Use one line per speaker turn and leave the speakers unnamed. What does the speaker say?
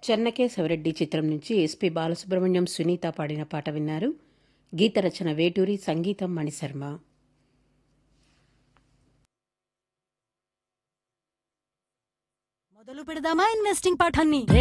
చెన్నకేశవరెడ్డి చిత్రం నుంచి ఎస్పి బాలసుబ్రహ్మణ్యం సునీత పాడిన పాట విన్నారు. గీత రచన వేటూరి, సంగీతం మణిశర్మ.
మొదలు పెడదామా ఇన్వెస్టింగ్ పాఠాన్ని?